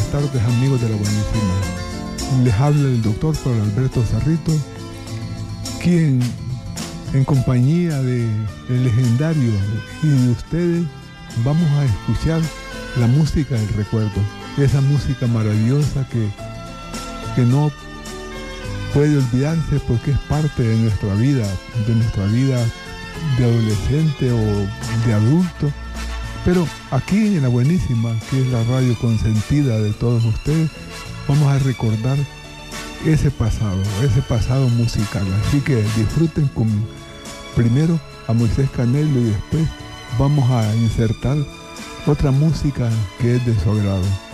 tardes, amigos de La Buenísima. Les habla el doctor Pablo Alberto Zarrito, quien en compañía del legendario y de ustedes vamos a escuchar la música del recuerdo, esa música maravillosa que no puede olvidarse porque es parte de nuestra vida de adolescente o de adulto. Pero aquí en La Buenísima, que es la radio consentida de todos ustedes, vamos a recordar ese pasado musical. Así que disfruten primero a Moisés Canelo y después vamos a insertar otra música que es de su agrado.